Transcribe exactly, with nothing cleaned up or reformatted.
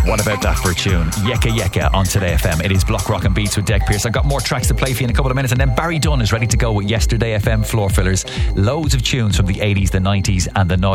What about that for a tune? Yeka Yeka on Today F M. It is Block Rock and Beats with Deg Pearce. I've got more tracks to play for you in a couple of minutes, and then Barry Dunn is ready to go with Yesterday F M floor fillers. Loads of tunes from the eighties, the nineties and the noughties.